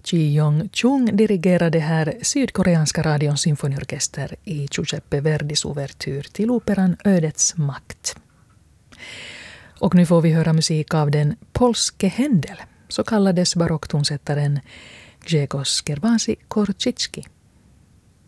Ji Yong-chung dirigerade här sydkoreanska radions symfoniorkester i Giuseppe Verdis ouvertyr till operan Ödets makt. Och nu får vi höra musik av den polske Händel, så kallades barocktonsättaren Grzegorz Gerwasi-Korczycki.